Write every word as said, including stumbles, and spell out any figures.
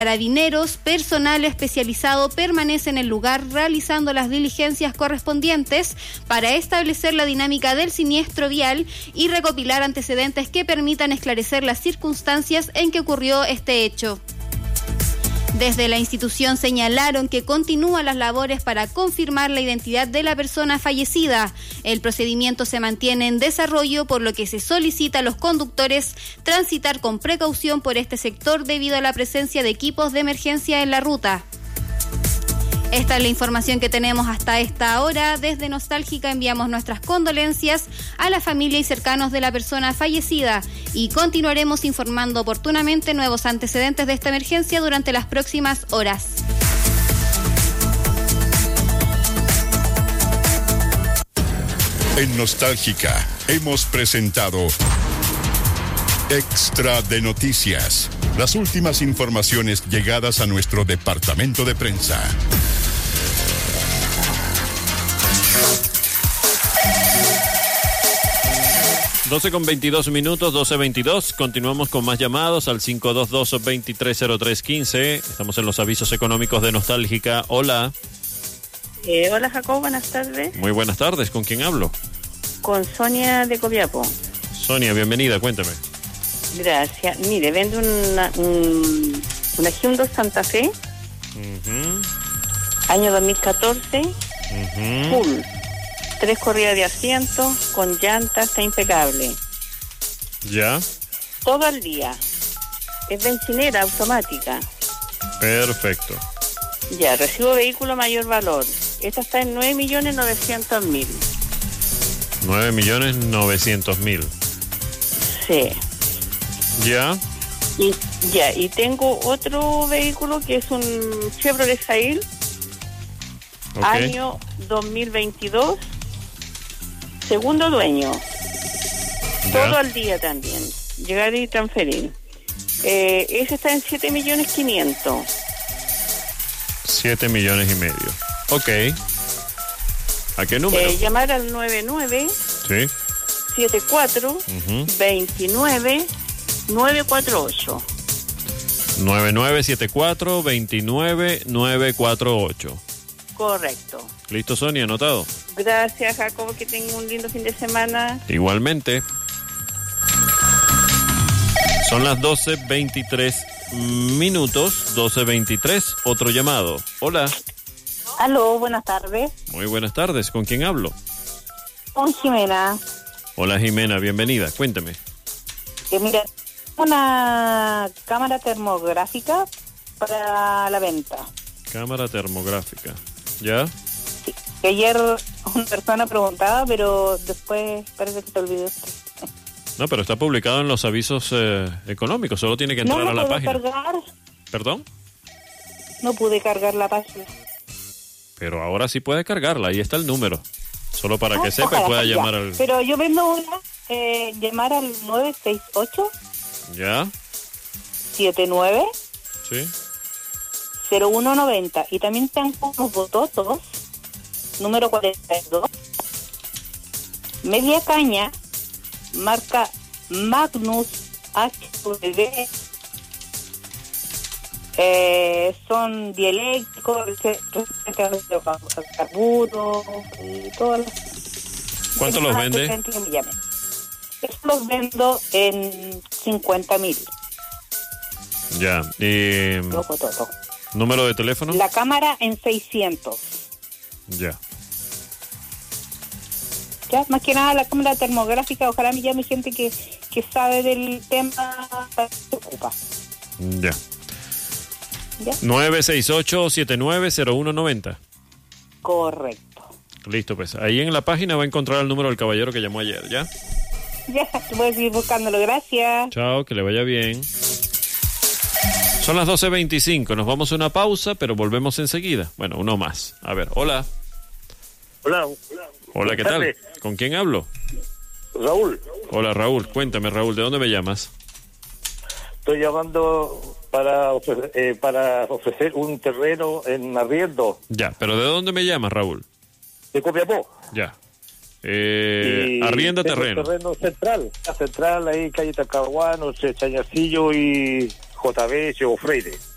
Carabineros, personal especializado permanece en el lugar realizando las diligencias correspondientes para establecer la dinámica del siniestro vial y recopilar antecedentes que permitan esclarecer las circunstancias en que ocurrió este hecho. Desde la institución señalaron que continúan las labores para confirmar la identidad de la persona fallecida. El procedimiento se mantiene en desarrollo, por lo que se solicita a los conductores transitar con precaución por este sector debido a la presencia de equipos de emergencia en la ruta. Esta es la información que tenemos hasta esta hora. Desde Nostálgica enviamos nuestras condolencias a la familia y cercanos de la persona fallecida y continuaremos informando oportunamente nuevos antecedentes de esta emergencia durante las próximas horas. En Nostálgica hemos presentado Extra de Noticias, las últimas informaciones llegadas a nuestro departamento de prensa. doce con veintidós minutos, doce veintidós. Continuamos con más llamados al cinco dos dos, dos tres cero tres uno cinco. Estamos en los avisos económicos de Nostálgica. Hola. Eh, hola, Jacob, buenas tardes. Muy buenas tardes. ¿Con quién hablo? Con Sonia de Copiapó. Sonia, bienvenida. Cuéntame. Gracias. Mire, vendo una, un, una Hyundai Santa Fe. Uh-huh. Año dos mil catorce. Uh-huh. Full. Tres corridas de asiento, con llantas, está impecable. ¿Ya? Todo al día. Es bencinera automática. Perfecto. Ya, recibo vehículo mayor valor. Esta está en nueve millones novecientos mil. nueve millones novecientos mil. Sí. ¿Ya? Y, ya, y tengo otro vehículo que es un Chevrolet Sail. Okay. Año dos mil veintidós. Segundo dueño. ¿Ya? Todo al día también. Llegar y transferir. Eh, ese está en siete millones quinientos. siete millones y medio. Ok. ¿A qué número? Eh, llamar al nueve nueve Sí. siete cuatro Uh-huh. veintinueve nueve cuatro ocho. nueve nueve siete cuatro, dos nueve nueve cuatro ocho. Correcto. ¿Listo, Sonia? ¿Anotado? Gracias, Jacobo, que tenga un lindo fin de semana. Igualmente. Son las doce veintitrés minutos, doce veintitrés. Otro llamado. Hola. Aló, buenas tardes. Muy buenas tardes. ¿Con quién hablo? Con Jimena. Hola, Jimena. Bienvenida. Cuéntame. Que mira, una cámara termográfica para la venta. Cámara termográfica. ¿Ya? Sí, que ayer una persona preguntaba, pero después parece que te olvidaste. No, pero está publicado en los avisos eh, económicos. Solo tiene que entrar no, no a la pude página. Cargar, ¿Perdón? no pude cargar la página. Pero ahora sí puede cargarla. Ahí está el número. Solo para Ah, que sepa y ojalá, pueda ya. llamar al... Pero yo vendo una, eh, llamar al nueve seis ocho, ¿Ya? siete nueve Sí. cero uno nueve cero. Y también tengo unos bototos, número cuarenta y dos, media caña, marca Magnus H W. Eh, son dieléctricos, carburo y todas las... ¿Cuánto los vende? Estos los vendo en cincuenta mil. Ya. Y... Loco todo. ¿Número de teléfono? La cámara en seiscientos. Ya. Ya, más que nada la cámara termográfica, ojalá me llame gente que, que sabe del tema, se ocupa. Ya. ¿Ya? nueve seis ocho, siete nueve cero uno nueve cero. Correcto. Listo, pues. Ahí en la página va a encontrar el número del caballero que llamó ayer, ¿ya? Ya, voy a seguir buscándolo, gracias. Chao, que le vaya bien. Son las doce veinticinco, nos vamos a una pausa, pero volvemos enseguida. Bueno, uno más. A ver, hola. Hola. Hola, ¿qué tal? ¿Con quién hablo? Raúl. Hola, Raúl. Cuéntame, Raúl, ¿de dónde me llamas? Estoy llamando para ofrecer, eh, para ofrecer un terreno en arriendo. Ya, pero ¿de dónde me llamas, Raúl? De Copiapó. Ya. Eh, Y arrienda tengo terreno. terreno central. La central ahí, calle Talcahuano, Chañarcillo y J B S o Freire.